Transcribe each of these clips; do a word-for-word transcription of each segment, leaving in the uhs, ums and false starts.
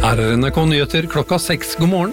Her er N R K Nyheter klokka seks. God morgen.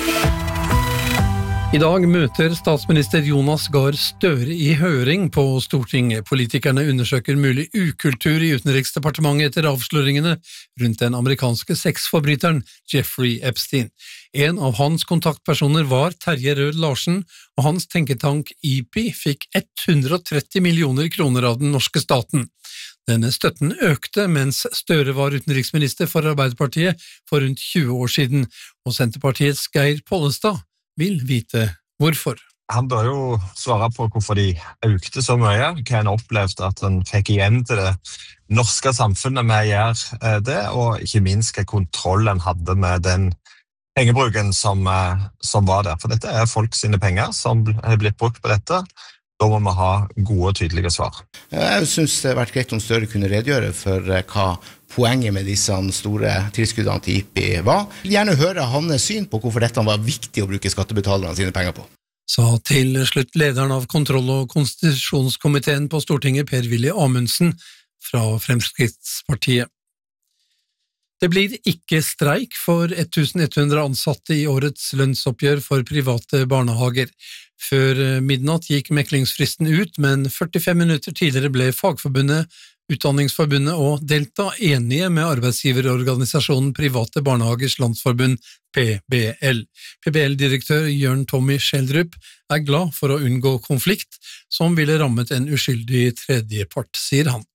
I dag møter statsminister Jonas Gahr Støre i høring på Stortinget. Politikerne undersøker mulig ukultur i Utenriksdepartementet etter avsløringene rundt den amerikanske sexforbryteren Jeffrey Epstein. En av hans kontaktpersoner var Terje Rød Larsen, og hans tenketank I P I fikk hundre og tretti millioner kroner av den norske staten. Denne støtten økte mens Støre var utenriksminister for Arbeiderpartiet for rundt tjue år siden, og Senterpartiets Geir Pollestad vil vite hvorfor. Han bør jo svare på hvorfor de økte så mye, hva han opplevde at han fikk igjen til det norske samfunnet med å gjøre det, og ikke minst hva kontroll han hadde med den pengebruken som, som var der. For dette er folk sine penger som har blitt brukt på dette. Da må vi ha gode og tydelige svar. Jeg synes det har vært greit om Støre kunne redegjøre for hva poenget med disse store tilskuddene til I P I var. Jeg vil gjerne høre hans syn på hvorfor dette var viktig å bruke skattebetalerne sine penger på. Sa til slutt lederen av kontroll- og konstitusjonskomiteen på Stortinget, Per-Willy Amundsen fra Fremskrittspartiet. Det blir ikke streik for tusen ett hundre ansatte i årets lønnsoppgjør for private barnehager. Før midnatt gikk meklingsfristen ut, men førtifem minutter tidligere ble Fagforbundet, Utdanningsforbundet og Delta enige med arbeidsgiverorganisasjonen Private Barnehagers Landsforbund, P B L. P B L-direktør Jørn Tommy Schjelderup er glad for å unngå konflikt, som ville rammet en uskyldig tredjepart, sier han.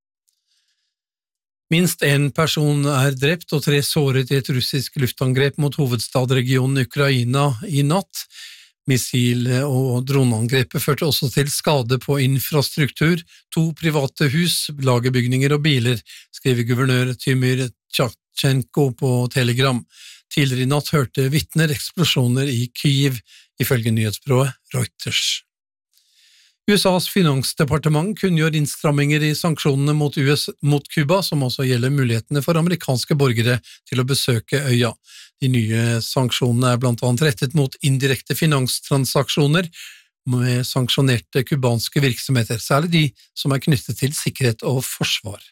Minst en person er drept og tre såret i et russisk luftangrep mot hovedstadregionen Ukraina i natt. Missil- og droneangrepet førte også til skade på infrastruktur, to private hus, lagerbygninger og biler, skriver guvernør Tymyr Tjatjenko på Telegram. Tidligere i natt hørte vitner eksplosjoner i Kyiv, ifølge nyhetsbyrået Reuters. U S A's finansdepartement kunngjør innstramminger i sanksjonene mot, U S, mot Cuba, som også gjelder mulighetene for amerikanske borgere til å besøke øya. De nye sanksjonene er blant annet rettet mot indirekte finanstransaksjoner med sanksjonerte kubanske virksomheter, særlig de som er knyttet til sikkerhet og forsvar.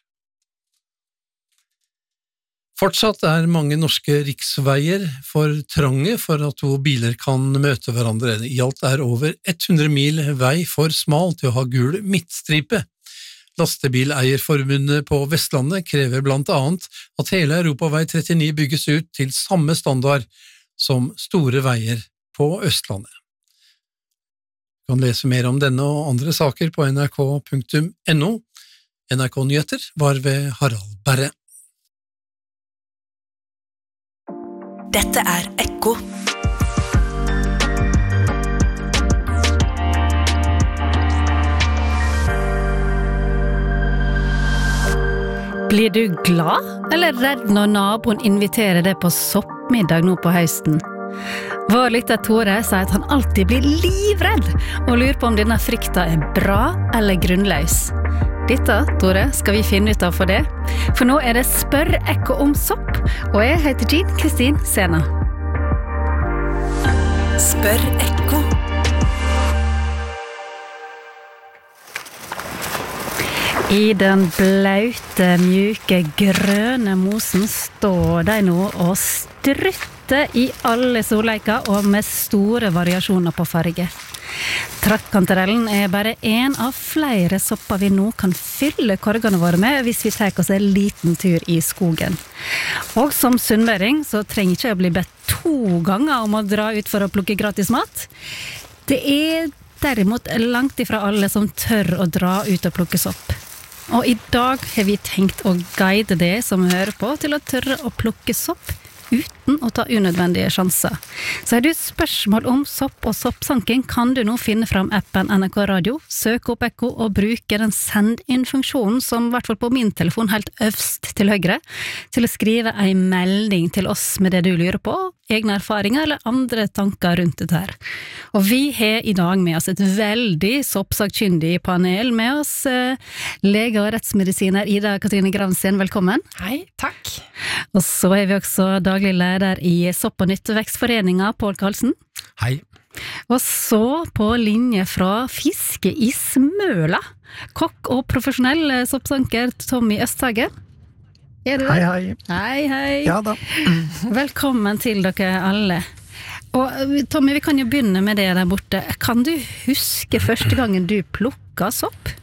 Fortsatt er mange norske riksveier for trange for at to biler kan møte hverandre. I alt er over hundre mil vei for smal til å ha gul midtstripe. Lastebileierforbundet på Vestlandet krever blant annet at hele Europavei trettini bygges ut til samme standard som store veier på Østlandet. Du kan lese mer om denne og andre saker på n r k punktum n o. N R K Nyheter var ved Harald Berre. Dette er Ekko. Blir du glad eller redd når naboen inviterer deg på soppmiddag nå på høsten? Vår lytter Tore sier at han alltid blir livredd og lurer på om denne frykta er bra eller grunnløs. Dette, Tore, skal vi finne ut av for det, for nå er det Spør Ekko om sopp, og jeg heter Jean Kristin Sena. Spør Ekko. I den blaute, mjuke, grønne mosen står de nå og strutter i alle solleiker og med store variasjoner på farge. Trattkantarellen er bare en av flere sopper vi nå kan fylle korgene våre med hvis vi tar oss en liten tur i skogen. Og som sunnmøring så trenger ikke jeg bli bedt to ganger om å dra ut for å plukke gratis mat. Det er derimot langt ifra alle som tør å dra ut og plukke sopp. Og i dag har vi tenkt å guide det som hører på til å tørre å plukke sopp uten å ta unødvendige sjanser. Så har du spørsmål om sopp og soppsanking, kan du nå finne fram appen N R K Radio, søke opp Ekko og bruke den send-inn-funksjonen som i hvert fall på min telefon helt øvst til høyre, til å skrive en melding til oss med det du lurer på, egne erfaringer eller andre tanker rundt dette her. Og vi har i dag med oss et veldig soppsaktkyndig panel med oss. Lege og rettsmedisiner Ida Katrine Gravsen, velkommen. Hei, takk. Og så er vi også daglig leder i Sopp- og Nyttevekstforeningen, Pål Karlsen. Hei. Og så på linje fra Fiske i Smøla, kokk og profesjonell soppsanker Tommy Østhage. Er du Hei, der? hei. Hei, hei. Ja da. Velkommen til dere alle. Og Tommy, vi kan jo begynne med det der borte. Kan du huske første gangen du plukket sopp?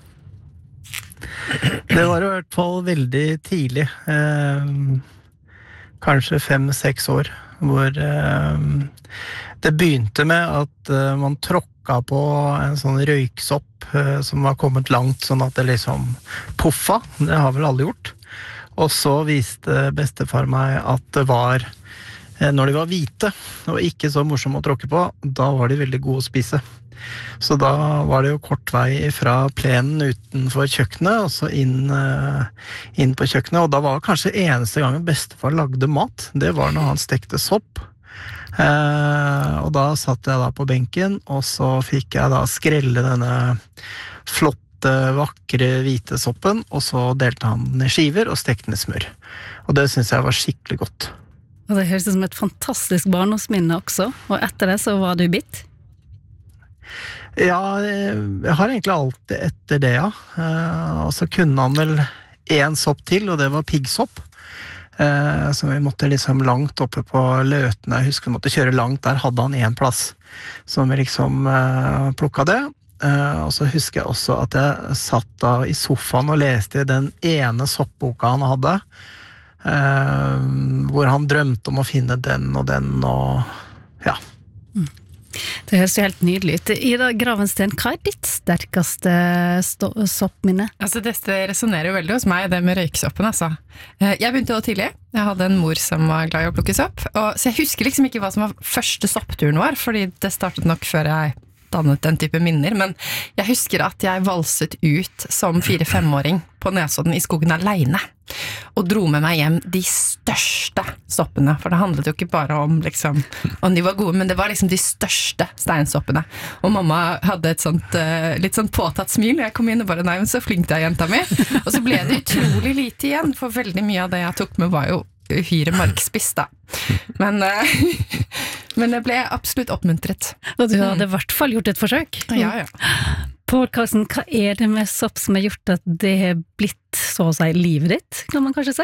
Det var i hvert fall veldig tidlig. Eh, kanskje fem-seks år. Hvor eh, det begynte med at eh, man tråkka på en sånn røyksopp eh, som var kommet langt, sånn at det liksom puffa. Det har vel alle gjort. Og så viste bestefar meg at det var, eh, når de var hvite, og ikke så morsomme å tråkke på, da var de veldig gode å spise. Så da var det jo kort vei fra plenen utenfor kjøkkenet, og så inn, inn på kjøkkenet. Og da var kanskje eneste gangen bestefar lagde mat, det var når han stekte sopp. Eh, og da satt jeg da på benken, og så fikk jeg da skrelle denne flotte, vakre, hvite soppen, og så delte han den i skiver og stekte den i smør. Og det synes jeg var skikkelig godt. Og det høres ut som et fantastisk barndomsminne også, og etter det så var du bitt? Ja, jeg har egentlig alltid etter det, ja. Og så kunne han vel en sopp til, og det var piggsopp. Så vi måtte liksom langt oppe på Løtene, jeg husker vi måtte kjøre langt, der hadde han en plass. Så vi liksom plukket det. Og så husker jeg også at jeg satt da i sofaen og leste den ene soppboka han hadde, hvor han drømte om å finne den og den, og ja. Mm. Det høres jo helt nydelig ut. Ida Gravensten, hva er ditt sterkeste soppminne? Altså, det resonerer jo veldig hos meg, det med røyksoppen, altså. Jeg begynte jo tidlig. Jeg hadde en mor som var glad i å plukke sopp, og, så jeg husker liksom ikke hva som var første soppturen var, fordi det startet nok før jeg dannet den type minner, men jeg husker at jeg valset ut som fire-femåring på Nesodden i skogen alene, og dro med meg hjem de største soppene, for det handlet jo ikke bare om liksom, om de var gode, men det var liksom de største steinsoppene, og mamma hadde et sånt litt sånn påtatt smil, og jeg kom inn og bare, nei, men så flink det er jenta mi, og så ble det utrolig lite igjen, for veldig mye av det jeg tok med var jo uhyre markspiss da, men men det ble absolutt oppmuntret. Og du hadde i hvert fall gjort et forsøk. Ja, ja. Pål Karlsen, hva er det med sopp som har gjort at det har blitt så å si livet ditt, kan man kanskje si?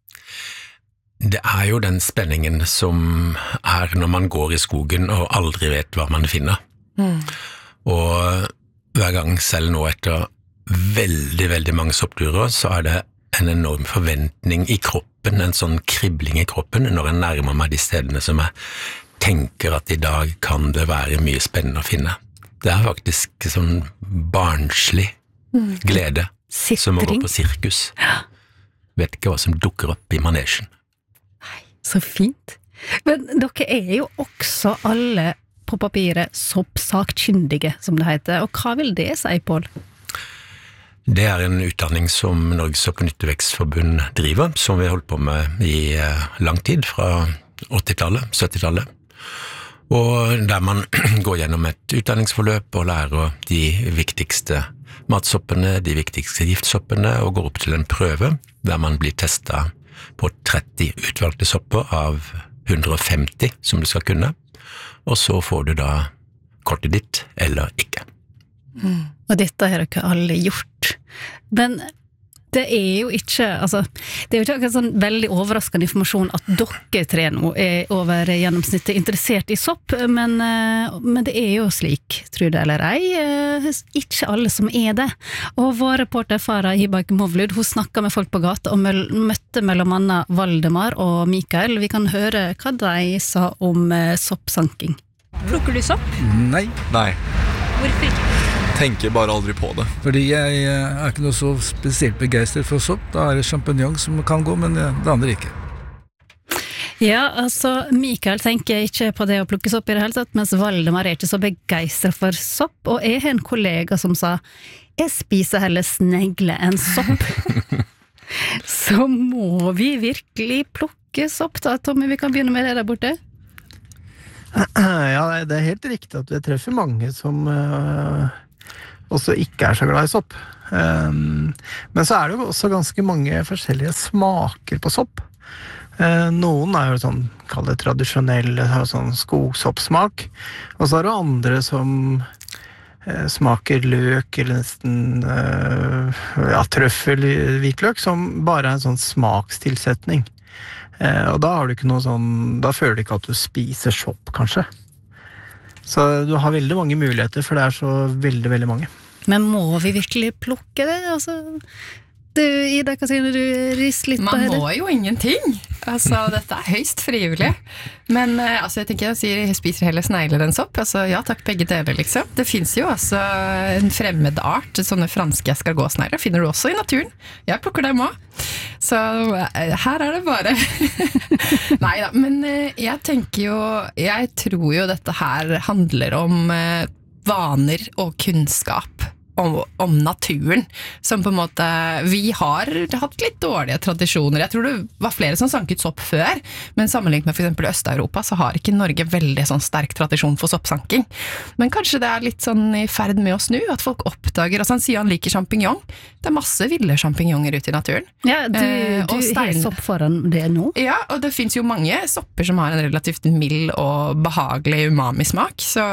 Det er jo den spenningen som er når man går i skogen og aldri vet hva man finner. Mm. Og hver gang selv nå etter veldig, veldig mange soppturer, så er det en enorm forventning i kroppen, en sånn kribling i kroppen når jeg nærmer meg de stedene som jeg tenker at i dag kan det være mye spennende å finne. Det er faktisk sånn barnslig glede, Sittring. Som å gå på sirkus. Vet ikke hva som dukker opp i manesjen. Nei, så fint. Men dere er jo også alle på papiret soppsakkyndige, som det heter. Og hva vil det si, Pål? Det er en utdanning som Norges Sopp- og Nyttevekstforbund driver, som vi har holdt på med i lang tid, fra åttitallet, syttitallet. Og der man går gjennom et utdanningsforløp og lærer de viktigste matsoppene, de viktigste giftsoppene, og går opp til en prøve der man blir testet på tretti utvalgte sopper av hundre og femti som du skal kunne, og så får du da kortet ditt eller ikke. Mm. Og dette har dere alle gjort. Men det er jo ikke, altså, det er jo ikke akkurat sånn veldig overraskende informasjon at dere tre nå er over gjennomsnittet interessert i sopp, men, men det er jo slik, tror det eller ei, ikke alle som er det. Og vår reporter Farah Hibak Movlud, hun snakket med folk på gata og møtte mellom annet Valdemar og Mikael. Vi kan høre hva de sa om soppsanking. Plukker du sopp? Nei. Nei. Hvorfor ikke? Tenker bare aldri på det. Fordi jeg er ikke noe så spesielt begeistret for sopp. Da er det champignon som kan gå, men det andre ikke. Ja, altså, Mikael tenker ikke på det å plukke sopp i det hele tatt, mens Valdemar er ikke så begeistret for sopp, og jeg har en kollega som sa, jeg spiser heller snegle enn sopp. Så må vi virkelig plukke sopp da, Tommy, vi kan begynne med det der borte. Ja, det er helt riktig at vi treffer mange som uh, også ikke er så glad i sopp. Um, men så er det jo også ganske mange forskjellige smaker på sopp. Uh, noen er jo sånn, kall det tradisjonell sånn skogsoppsmak, og så er det andre som eh, smaker løk eller nesten eh, ja, trøffel hvitløk, som bare er en sånn smakstilsetning. Eh, og da har du ikke noe sånn, da føler du ikke at du spiser sopp, kanskje. Så du har veldig mange muligheter, for det er så veldig, veldig mange. Men må vi virkelig plukke det? Altså, du, Ida, hva sier du? Du rister litt på Man det. må jo ingenting. Altså, dette er høyst frivillig. Men eh, altså, jeg tenker jeg sier jeg spiser heller snegler enn sopp. Altså, ja takk, begge deler, liksom. Det finnes jo altså en fremmed art, sånne franske escargotsnegler, finner du også i naturen. Jeg plukker dem også. Så eh, her er det bare Neida, men eh, jeg tenker jo, jeg tror jo dette her handler om eh, vaner og kunnskap. Om, om naturen, som på en måte vi har hatt litt dårlige tradisjoner. Jeg tror det var flere som sanket sopp før, men sammenlignet med for eksempel Øst-Europa så har ikke Norge veldig sånn sterk tradisjon for soppsanking. Men kanskje det er litt sånn i ferd med å snu, at folk oppdager, altså han sier han liker champignon. Det er masse ville champignoner ute i naturen. Ja, du, Eh, du og har stein- sopp foran det nå. Ja, og det finnes jo mange sopper som har en relativt mild og behagelig umami-smak, så,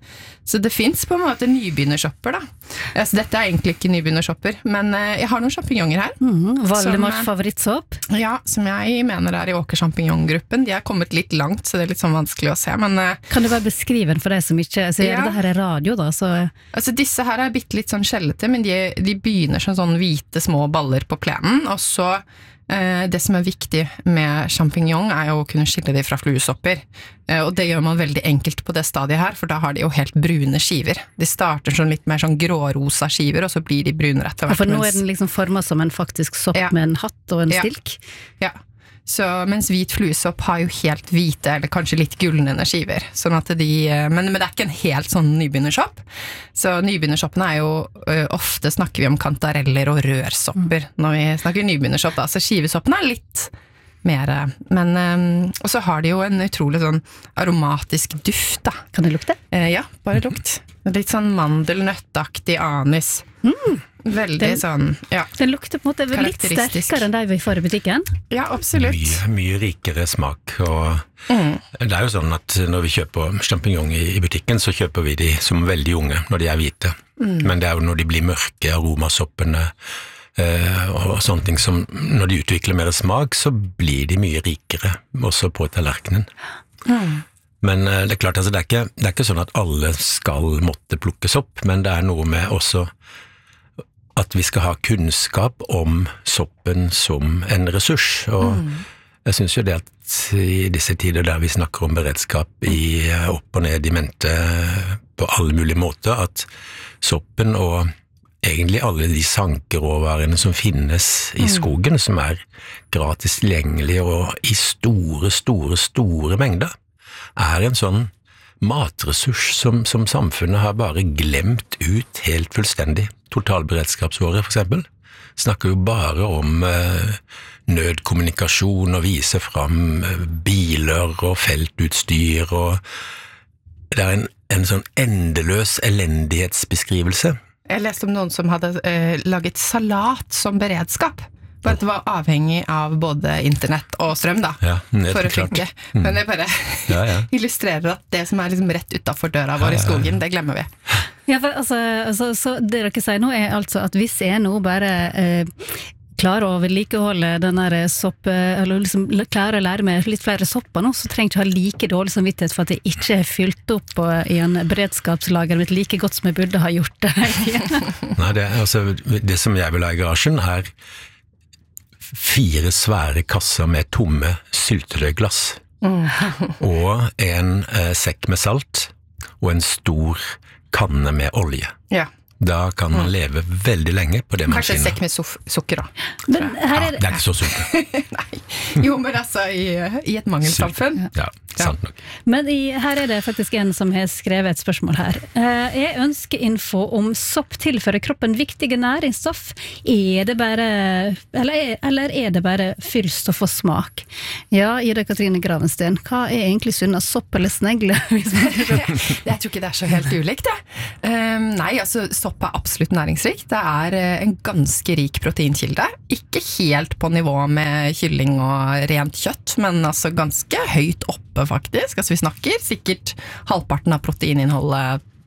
så det finnes på en måte nybegynnersopper da. Altså, dette er egentlig ikke nybegynnersopper, men eh, jeg har noen champignoner her. Mm, Valdemars Som, eh, favorittsopp. Ja, som jeg mener er i Åker-champignon-gruppen. De er kommet litt langt, så det er litt sånn vanskelig å se, men eh, Kan du bare beskrive den for deg som ikke ser Ja. det her er radio da, så altså disse her er bitte litt sånn skjellete, men de, de begynner som sånn hvite små baller på plenen, og så eh, det som er viktig med champignon er jo å kunne skille de fra fluesopper, eh, og det gjør man veldig enkelt på det stadiet her, for da har de jo helt brune skiver. De starter sånn litt mer sånn grårosa skiver, og så blir de brunere etter hvert. For nå mens- er den liksom formet som en faktisk sopp Ja. med en hatt og en Ja. stilk. Ja, så mens hvit fluesopp har jo helt hvite, eller kanskje litt gulnende skiver, sånn at de, men, men det er ikke en helt sånn nybegynnersopp. Så nybegynnersoppene er jo, ø, ofte snakker vi om kantareller og rørsopper, når vi snakker nybegynnersopp da, så skivesoppene er litt mer, men, ø, og så har de jo en utrolig sånn aromatisk duft da. Kan det lukte? Eh, ja, bare lukt. Litt sånn mandelnøttaktig anis. Mm. Veldig Den- sånn, ja. Den lukter på en måte litt Karakteristisk. sterkere enn de vi får i butikken. Ja, absolutt. Mye, mye rikere smak, og Mm. det er jo sånn at når vi kjøper champignon i, i butikken, så kjøper vi de som veldig unge, når de er hvite. Mm. Men det er jo når de blir mørke, aromasoppene, eh, og sånne ting som, når de utvikler mer smak, så blir de mye rikere, også på tallerkenen. Mm. Men eh, det er klart, altså, det, er ikke, det er ikke sånn at alle skal måtte plukkes opp, men det er noe med også at vi skal ha kunnskap om soppen som en ressurs, og Mm. jeg synes jo det at i disse tider der vi snakker om beredskap i opp og ned i mente på alle mulige måter, at soppen og egentlig alle de sankeråvarene som finnes i skogen, som er gratis tilgjengelige og i store, store, store mengder, er en sånn matressurs som, som samfunnet har bare glemt ut helt fullstendig. Totalberedskapsåret for eksempel snakker jo bare om eh, nødkommunikasjon og viser fram eh, biler og feltutstyr, og det er en, en sånn endeløs elendighetsbeskrivelse. Jeg leste om noen som hadde eh, laget salat som beredskap. Bare at det var avhengig av både internett og strøm da, Ja, helt for å klart. funke. Mm. Men det bare Ja, ja. illustrerer at det som er liksom rett utenfor døra vår Ja, ja, i ja. skogen, det glemmer vi. Ja, for, altså, altså, så det dere sier nå er altså at hvis jeg nå bare eh, klarer å vedlikeholde den der sopp, eller liksom klarer å lære meg litt flere sopper nå, så trenger jeg ikke ha like dårlig samvittighet for at jeg ikke har fylt opp på, i en beredskapslager mitt like godt som jeg burde ha gjort det hele tiden. Nei, det, er, altså, det som jeg vil ha i garasjen er fire svære kasser med tomme syltetøyglass, og en eh, sekk med salt, og en stor kanne med olje. Ja. Da kan man leve veldig lenge på det man Kanskje finner. sekk med sof- sukker da. Men her Ja, er det er ikke så sunt. Nei. Jo, men altså, i, i et mangelsamfunn. Ja, sant nok. Men i, her er det faktisk en som har skrevet et spørsmål her. Eh, jeg ønsker info om sopp tilfører kroppen viktige næringsstoff. Er det bare, eller er, eller er det bare fyrst å få smak? Ja, Ida Katrine Gravensten, hva er egentlig sunn av sopp eller snegle? Hvis man skal se? Jeg tror ikke det er så helt ulikt, det. Um, nei, altså, sopp er absolutt næringsrikt. Det er uh, en ganske rik proteinkilde. Ikke helt på nivå med kylling og rent kjøtt, men altså ganske høyt oppe, faktisk. Altså, vi snakker sikkert halvparten av proteininnholdet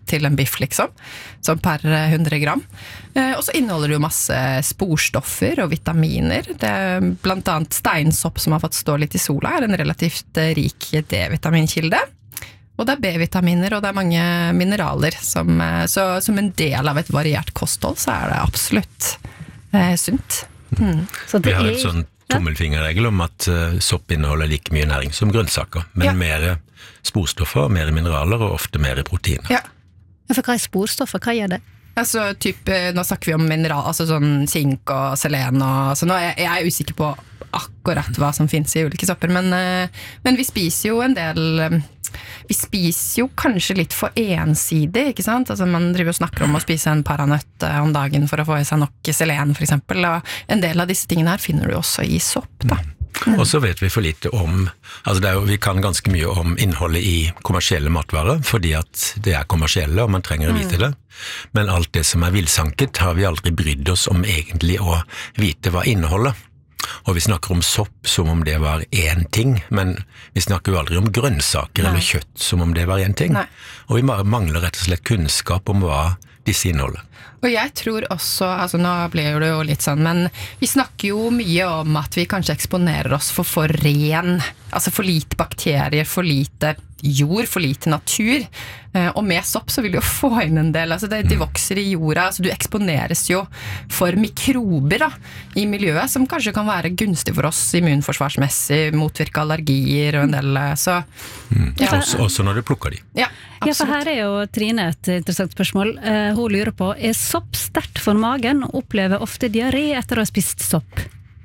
til en biff, liksom, som per hundre gram. Eh, og så inneholder det jo masse sporstoffer og vitaminer. Det er blant annet steinsopp som har fått stå litt i sola, er en relativt rik D-vitaminkilde. Og det er B-vitaminer, og det er mange mineraler. Som, så som en del av et variert kosthold, så er det absolutt eh, sunt. Mm. Så det Vi har en sånn tommelfingerregel om at uh, sopp inneholder like mye næring som grønnsaker, men ja. mer sporstoffer, mer mineraler og ofte mer proteiner. Ja. Ja, for hva er sporstoffer? Hva gjør det? Altså, typ, nå snakker vi om mineral, altså sånn zink og selen og så nå er jeg, jeg er usikker på akkurat hva som finnes i ulike sopper, men, men vi spiser jo en del vi spiser jo kanskje litt for ensidig, ikke sant? Altså man driver og snakker om å spise en paranøtt om dagen for å få i seg nok selen for eksempel, og en del av disse tingene her finner du også i sopp da. Mm. Og så vet vi for lite om, altså det er jo, vi kan ganske mye om innholdet i kommersielle matvarer, fordi at det er kommersielle, og man trenger å vite det. Men alt det som er villsanket har vi aldri brydd oss om egentlig å vite hva inneholder. Og vi snakker om sopp som om det var én ting, men vi snakker jo aldri om grønnsaker Nei. Eller kjøtt som om det var én ting. Nei. Og vi mangler rett og slett kunnskap om hva disse inneholder. Og jeg tror også, altså nå blir det jo litt sånn, men vi snakker jo mye om at vi kanskje eksponerer oss for for ren, altså for lite bakterier, for lite jord, for lite natur. Og med sopp så vil du jo få inn en del, altså det, de vokser i jorda, altså du eksponeres jo for mikrober da, i miljøet, som kanskje kan være gunstig for oss immunforsvarsmessig, motvirke allergier og en del, så... Mm. Ja. Også, også når du plukker de. Ja, absolutt. Ja, for her er jo Trine et interessant spørsmål. Uh, hun lurer på, er sopp sterkt for magen og opplever ofte diaré etter å ha spist sopp?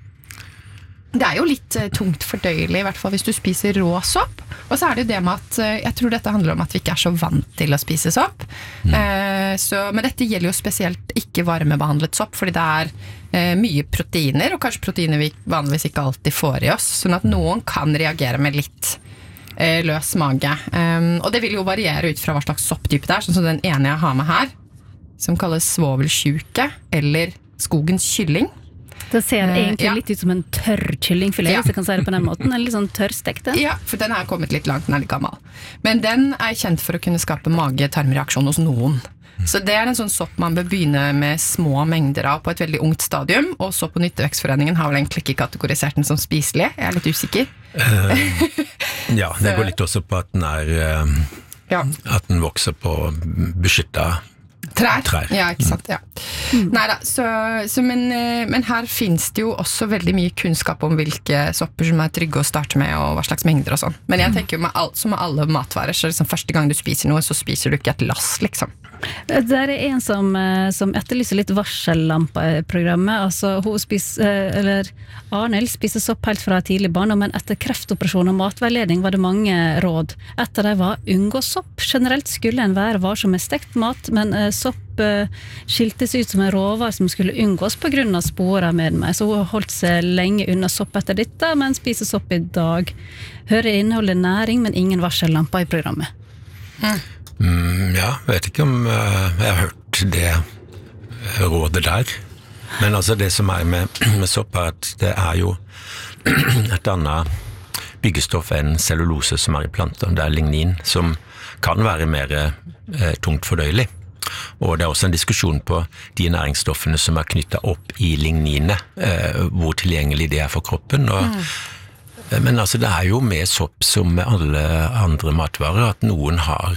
Det er jo litt uh, tungt fordøyelig, i hvert fall hvis du spiser rå sopp. Og så er det jo det med at, uh, jeg tror dette handler om at vi ikke er så vant til å spise sopp. Mm. Uh, så, men dette gjelder jo spesielt ikke varmebehandlet sopp, fordi det er uh, mye proteiner, og kanskje proteiner vi vanligvis ikke alltid får i oss, sånn at noen kan reagere med litt uh, løs mage. Um, og det vil jo variere ut fra hva slags sopptype det er, sånn som den ene jeg har med her, som kalles svovelsjuke, eller skogens kylling. Det ser egentlig uh, ja. litt ut som en tørr kyllingfilet, ja. hvis jeg kan si det på den måten. En litt sånn tørrstekte. Ja, for den er kommet litt langt, den er litt gammel. Men den er kjent for å kunne skape mage-tarmreaksjon hos noen. Mm. Så det er en sånn sopp man bør begynne med små mengder av på et veldig ungt stadium, og så på Nyttevekstforeningen har vel egentlig ikke kategorisert den som spiselig. Jeg er litt usikker. Uh, ja, det går litt også på at den er uh, ja. at den vokser på beskyttet Trær. Trær. Ja, ikke sant, ja. Mm. Neida, så, så, men, men her finnes det jo også veldig mye kunnskap om hvilke sopper som er trygge å starte med, og hva slags mengder og sånn. Men jeg tenker jo med alt, som med alle matvarer, så liksom første gang du spiser noe, så spiser du ikke et lass, liksom. Det er en som, som etterlyser litt varsellampa i programmet. Altså, hun spiser, eller Arnhild spiser sopp helt fra tidlig barndom, men etter kreftoperasjon og matveiledning var det mange råd. Et av dem var unngå sopp. Generelt skulle en være varsom med stekt mat, men uh, sopp uh, skiltes ut som en råvar som skulle unngås på grunn av sporer med meg. Så hun har holdt seg lenge unna sopp etter dette, men spiser sopp i dag. Hører innholdet næring, men ingen varsellampa i programmet. Mm. Mm, ja, vet ikke om uh, jeg har hørt det rådet der. Men altså det som er med, med sopp er at det er jo et annet byggestoff enn cellulose som er i planter. Det er lignin som kan være mer eh, tungt fordøyelig. Og det er også en diskusjon på de næringsstoffene som er knyttet opp i ligninet, eh, hvor tilgjengelig det er for kroppen. Og, mm. Men altså det er jo med sopp som med alle andre matvarer at noen har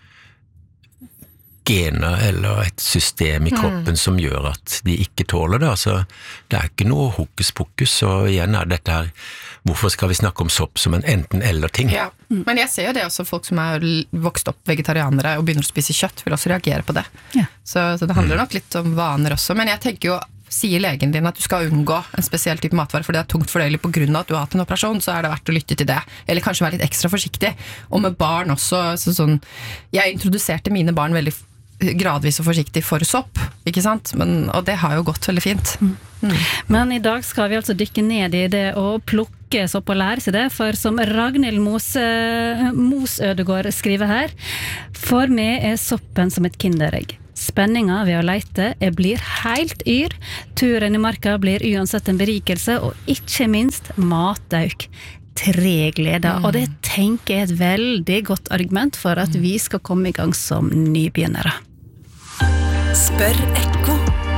gener eller et system i kroppen mm. som gjør at de ikke tåler det. Altså, det er ikke noe hokus pokus, og igjen er dette her, hvorfor skal vi snakke om sopp som en enten-eller-ting? Ja, mm. men jeg ser jo det også, folk som er vokst opp vegetarianere og begynner å spise kjøtt, vil også reagere på det. Ja. Så, så det handler mm. nok litt om vaner også, men jeg tenker jo, sier legen din at du skal unngå en spesiell type matvare, for det er tungt fordøyelig på grunn av at du har hatt en operasjon, så er det verdt å lytte til det. Eller kanskje være litt ekstra forsiktig. Og med barn også, så sånn, jeg introduserte mine barn veldig gradvis og forsiktig for sopp, ikke sant? Men, og det har jo gått veldig fint. Mm. Mm. Men i dag skal vi altså dykke ned i det å plukke sopp og lære seg det, for som Ragnhild Mose, Mosødegård skriver her, for meg er soppen som et kinderegg. Spenninga ved å leite jeg blir helt yr, turen i marka blir uansett en berikelse, og ikke minst matauk. Tre gleder, mm. og det er tenker jeg er et veldig godt argument for at vi skal komme i gang som nybegynnere. Spør Ekko.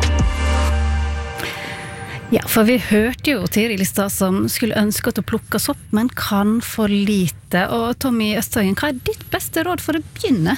Ja, for vi hørte jo Tiril i stad som skulle ønske å plukke sopp, men kan for lite. Og Tommy Østhøyen, hva er ditt beste råd for å begynne?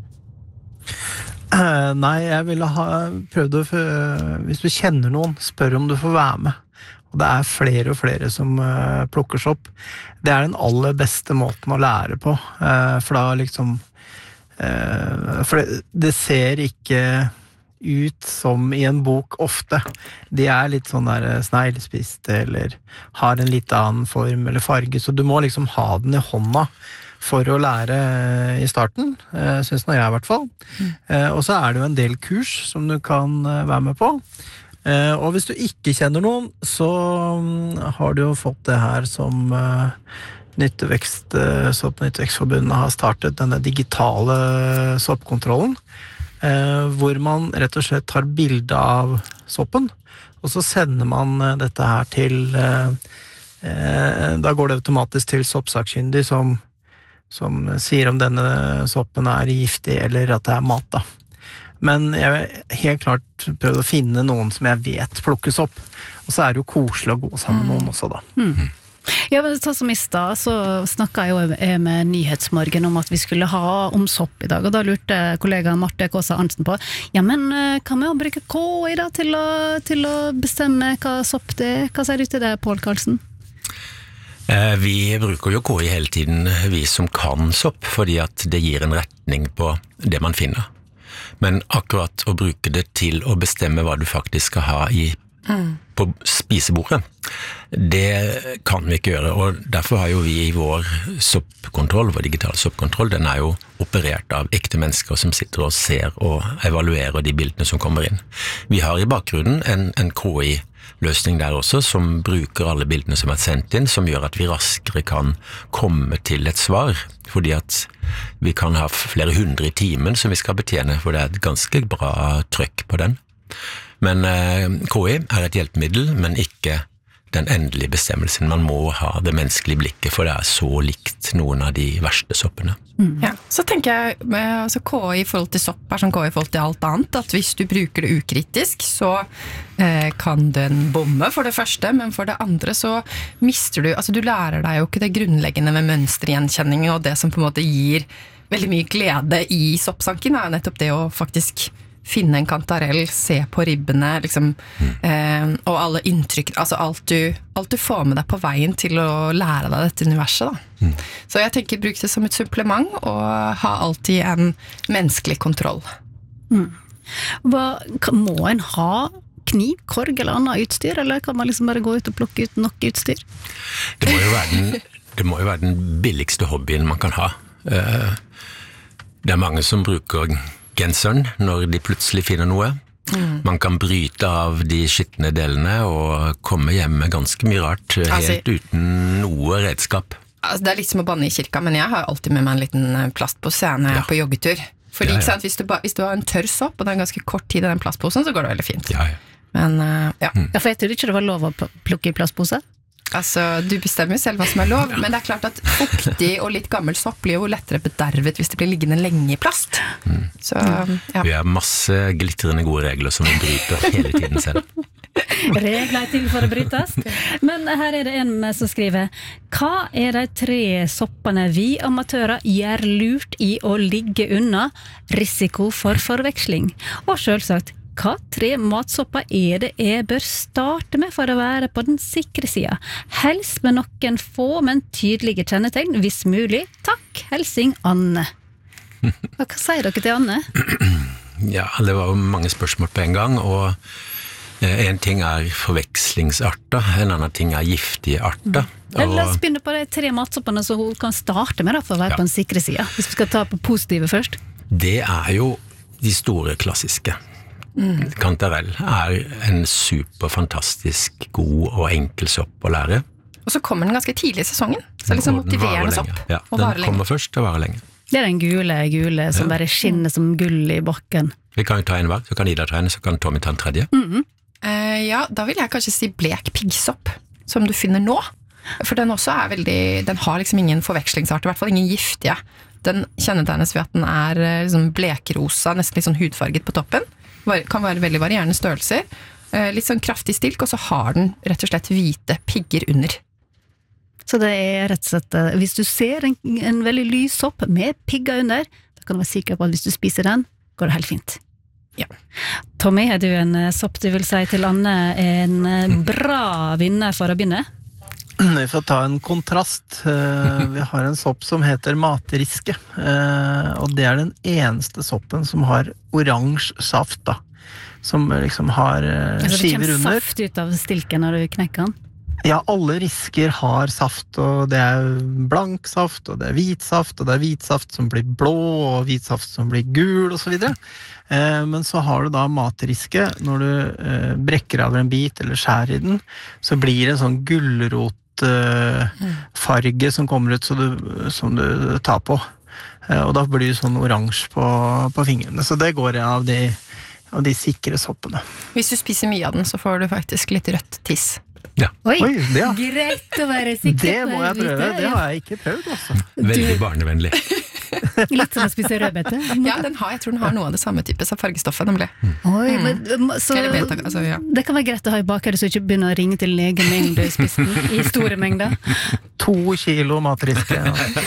Uh, nei, jeg ville ha prøvd å, uh, hvis du kjenner noen, spør om du får være med. Og det er flere og flere som uh, plukker sopp. Det er den aller beste måten å lære på, uh, for da liksom, uh, for det, det ser ikke ut som i en bok ofte. De er litt sånn der sneglespiste, eller har en litt annen form eller farge, så du må liksom ha den i hånda for å lære i starten, synes nå jeg i hvert fall. Mm. Og så er det jo en del kurs som du kan være med på. Og hvis du ikke kjenner noen, så har du jo fått det her som Nyttevekst, Sopp- og Nyttevekstforbundet har startet, denne digitale soppkontrollen, hvor man rett og slett tar bilde av soppen, og så sender man dette her til, da går det automatisk til soppsakkyndig som som sier om denne soppen er giftig eller at det er mat da. Men jeg har helt klart prøvd å finne noen som jeg vet plukker sopp, og så er det jo koselig å gå sammen med noen også da. Mm. Ja, men sånn som i stad så snakket jeg jo med Nyhetsmorgen om at vi skulle ha om sopp i dag, og da lurte kollegaen Marte Kåsa Arntzen på, ja, men kan vi jo bruke K I da til å, til å bestemme hva sopp det er? Hva sier du til det, Pål Karlsen? Vi bruker jo K I hele tiden, vi som kan sopp, fordi at det gir en retning på det man finner. Men akkurat å bruke det til å bestemme hva du faktisk skal ha i, mm. på spisebordet, det kan vi ikke gjøre, og derfor har jo vi i vår soppkontroll, vår digitale soppkontroll, den er jo operert av ekte mennesker som sitter og ser og evaluerer de bildene som kommer inn. Vi har i bakgrunnen en, en K I løsning der også, som bruker alle bildene som er sendt inn, som gjør at vi raskere kan komme til et svar, fordi at vi kan ha flere hundre i timen som vi skal betjene, for det er et ganske bra trykk på den. Men eh, K I er et hjelpemiddel, men ikke den endelige bestemmelsen. Man må ha det menneskelige blikket, for det er så likt noen av de verste soppene. Mm. Ja, så tenker jeg, altså K I i forhold til sopp er som K I i forhold til alt annet, at hvis du bruker det ukritisk, så eh, kan den bomme for det første, men for det andre så mister du, altså du lærer deg jo ikke det grunnleggende med mønstergjenkjenning, og det som på en måte gir veldig mye glede i soppsanken, er nettopp det å faktisk finne en kantarell, se på ribbene, liksom, mm. eh, og alle inntrykk, altså alt du, alt du får med deg på veien til å lære deg dette universet da. Mm. Så jeg tenker bruk det som et supplement, og ha alltid en menneskelig kontroll. Mm. Hva, må en ha kniv, korg eller annet utstyr, eller kan man liksom bare gå ut og plukke ut nok utstyr? Det må jo være den, det må jo være den billigste hobbyen man kan ha. Det er mange som bruker genseren når de plutselig finner noe. Mm. Man kan bryte av de skittende delene og komme hjem med ganske mye rart, helt altså, uten noe redskap. Altså, det er litt som å banne i kirka, men jeg har alltid med meg en liten plastpose når jeg er ja. på joggetur. Fordi ja, ja. Ikke sant, hvis, du ba, hvis du har en tørr sopp, og det er ganske kort tid i den plastposen, så går det veldig fint. Ja, ja. Men, uh, ja. Mm. Ja, for jeg trodde ikke det var lov å plukke i plastpose. Altså, du bestemmer selv hva som er lov, men det er klart at fuktig og litt gammel sopp blir jo lettere bedervet hvis det blir liggende lenge i plast. Mm. Så, ja. Vi har masse glitrende gode regler som vi bryter hele tiden selv. Regler er til for å brytes. Men her er det en som skriver: hva er de tre soppene vi amatører gjør lurt i å ligge unna risiko for forveksling? Og selvsagt, hva tre matsopper er det jeg bør starte med for å være på den sikre siden? Helst med noen få, men tydelige kjennetegn, hvis mulig. Takk, helsing Anne. Hva sier dere til Anne? Ja, det var jo mange spørsmål på en gang, og en ting er forvekslingsarter, en annen ting er giftige arter. Men la oss begynne på de tre matsoppene som hun kan starte med da, for å være ja. på den sikre siden, hvis vi skal ta på positive først. Det er jo de store klassiske. Mm. Kantarell er en super fantastisk god og enkel sopp å lære. Og så kommer den ganske tidlig i sesongen, så det er liksom motiverende sopp. Ja, den kommer først og varer lenge. Det er den gule, gule som ja. bare skinner som gull i bakken. Vi kan jo ta en hver, så kan Ida ta en, så kan Tommy ta en tredje. Mm-hmm. uh, ja, da vil jeg kanskje si blek piggsopp, som du finner nå. For den også er veldig, den har liksom ingen forvekslingsarter, i hvert fall ingen giftige. Den kjennetegnes ved at den er liksom blekrosa, nesten litt sånn hudfarget på toppen. Kan være veldig varierende størrelser. Litt sånn kraftig stilk, og så har den rett og slett hvite pigger under. Så det er rett og slett, hvis du ser en, en veldig lys sopp med pigger under, da kan du være sikker på at hvis du spiser den, går det helt fint. Ja. Tommy, er du en sopp du vil si til Anne en bra vinner for å begynne? Vi får ta en kontrast. Vi har en sopp som heter matriske, og det er den eneste soppen som har oransje saft, da. Som liksom har skiver under. Det kommer saft ut av stilken når du knekker den? Ja, alle risker har saft, og det er blank saft, og det er hvit saft, og det er hvit saft som blir blå, og hvit saft som blir gul, og så videre. Men så har du da matriske, når du brekker av en bit eller skjærer i den, så blir det en sånn gulrot farge som kommer ut så du, som du tar på. Og da blir det sånn oransje på, på fingrene. Så det går av de, av de sikre soppene. Hvis du spiser mye av den, så får du faktisk litt rødt tiss. Ja. Oi, Oi det, ja. greit å være sikker. Det må jeg prøve, det har jeg ikke prøvd, altså. Veldig barnevennlig. Litt som å spise rødbete. Ja, den har, jeg tror den har noe av det samme type som fargestoffet, nemlig. Oi, men, så Eller beta, altså, ja. det kan være greit å ha i bakhodet så du ikke begynner å ringe til legen med en gang du spiser den, i store mengder. To kilo matriske.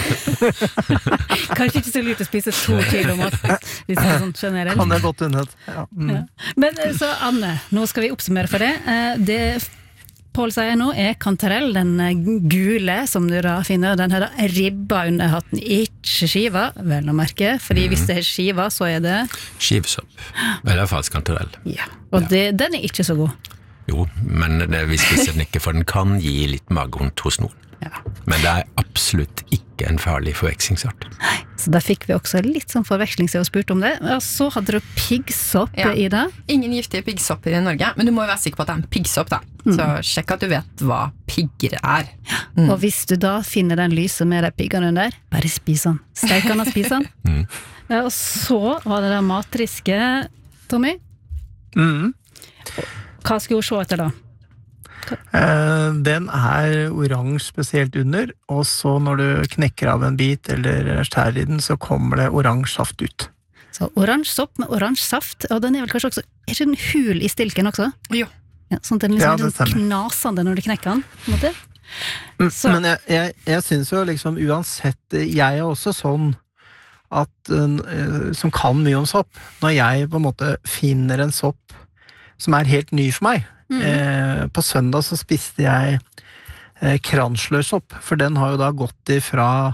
Kanskje ikke så lurt å spise to kilo mat, hvis det er sånn generelt. Kan det godt unnet. Ja. Mm. Ja. Men så Anne, nå skal vi oppsummere for det. Det Pål sier nå er kantarell, den gule som du da finner, den her ribba under hatten, ikke skiva, vel å merke, fordi hvis det er skiva, så er det Skivesopp, eller falsk kantarell. Ja, og det, den er ikke så god. Jo, men det, vi spiser den ikke, for den kan gi litt magevondt hos noen. Ja. Men det er absolutt ikke en farlig forvekslingsart. Nei, så da fikk vi også litt sånn forveksling og spurt om det. Og så hadde du piggsopp Ja. i det. Ingen giftige piggsopper i Norge, men du må jo være sikker på at det er en piggsopp, da. Mm. Så sjekk at du vet hva pigger er. Mm. Og hvis du da finner den lyse med de piggene under, bare spis den. Steik den og spis den. Mm. Ja, og så var det da matriske, Tommy. Mm. Hva skulle hun se etter da? Eh, den er oransje spesielt under, og så når du knekker av en bit eller skjærer i den, så kommer det oransje saft ut. Så oransje sopp med oransje saft, og den er vel kanskje også, er ikke den hul i stilken også? Jo. Ja, sånn at den liksom Ja, er det litt sånn stemmer. knasende når du knekker den, på en måte. Mm, Så- Men jeg, jeg, jeg synes jo liksom uansett, jeg er også sånn at, uh, som kan mye om sopp, når jeg på en måte finner en sopp som er helt ny for meg. Mhm. Eh, på søndag så spiste jeg eh, kranslørsopp, for den har jo da gått ifra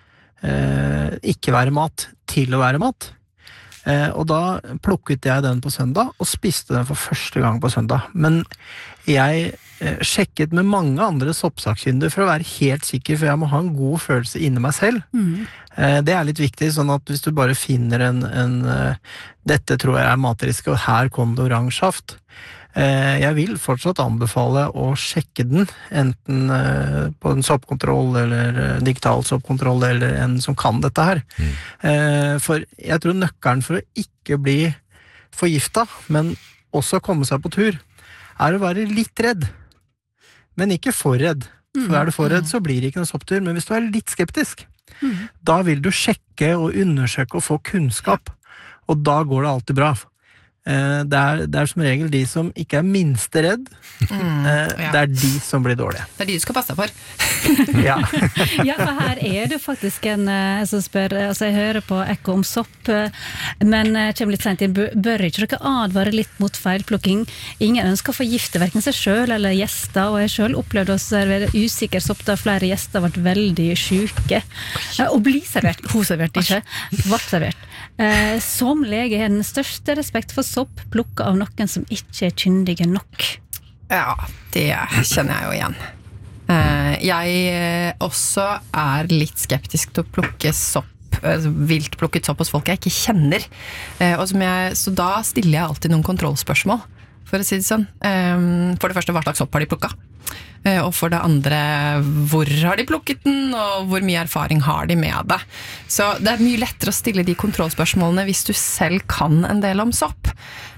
eh, ikke være mat til å være mat. Eh, og da plukket jeg den på søndag, og spiste den for første gang på søndag. Men jeg eh, sjekket med mange andre soppsakkyndige for å være helt sikker, for jeg må ha en god følelse inni meg selv. Mhm. Eh, det er litt viktig, sånn at hvis du bare finner en, en eh, dette tror jeg er matriske, og her kom det oransje saft. Eh, jeg vil fortsatt anbefale å sjekke den, enten eh, på en soppkontroll eller eh, digital soppkontroll, eller en som kan dette her. Mm. Eh, for jeg tror nøkkelen for å ikke bli forgifta, men også komme seg på tur, er å være litt redd, men ikke for redd. For er du for redd, så blir det ikke noen sopptur, men hvis du er litt skeptisk, Mhm. da vil du sjekke og undersøke og få kunnskap, og da går det alltid bra. Eh, Det er, det er som regel de som ikke er minste redd, Mm, eh, ja. det er de som blir dårlige. Det er de du skal passe deg for. Ja. Ja, for her er det faktisk en eh, som spør, altså jeg hører på ekko om sopp, eh, men eh, kommer litt sent inn, bør bør ikke dere advare litt mot feilplukking? Ingen ønsker å forgifte hverken seg selv eller gjester, og jeg selv opplevde å servere usikker sopp da flere gjester ble veldig syke. Eh, Og bli servert, hun serverte ikke, ble servert. Eh, Som lege har den største respekt for sopp plukket av noen som ikke er kyndige nok. Ja, det kjenner jeg jo igjen. Eh, Jeg også er litt skeptisk til å plukke sopp, altså vilt plukket sopp hos folk jeg ikke kjenner. Eh, Og som jeg, så da stiller jeg alltid noen kontrollspørsmål, for å si det sånn. Eh, For det første, hva slags sopp har de plukket? Eh, Og for det andre, hvor har de plukket den, og hvor mye erfaring har de med det? Så det er mye lettere å stille de kontrollspørsmålene hvis du selv kan en del om sopp.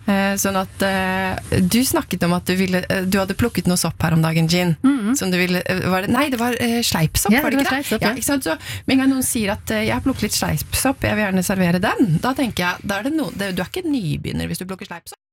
Eh, sånn at eh, du snakket om at du ville eh, du hadde plukket noe sopp her om dagen, Jean. Mhm. Som du ville eh, var det, Nei, det var eh, sleipsopp, Ja, var det det var ikke det? sleipsopp, Ja, ja. ikke sant? Så med en gang noen sier at eh, jeg har plukket litt sleipsopp, jeg vil gjerne servere den, da tenker jeg, da er det noe, det, du er ikke nybegynner hvis du plukker sleipsopp.